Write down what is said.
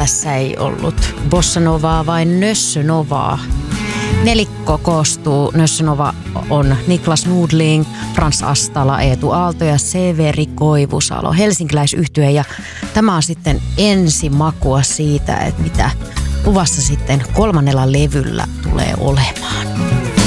tässä ei ollut bossanovaa vai nössönovaa. Nelikko koostuu. Nössönova on Niklas Nudling, Frans Astala, Eetu Aalto ja Severi Koivusalo, helsinkiläisyhtye. Ja tämä on sitten ensimakua siitä, että mitä luvassa sitten 3. levyllä tulee olemaan.